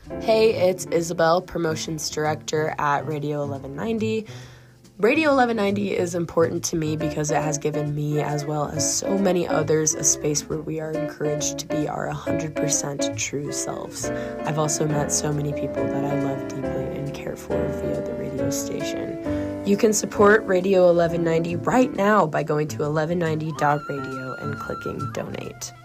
Hey, it's Isabel, Promotions Director at Radio 1190. Radio 1190 is important to me because it has given me, as well as so many others, a space where we are encouraged to be our 100% true selves. I've also met so many people that I love deeply and care for via the radio station. You can support Radio 1190 right now by going to 1190.radio and clicking donate.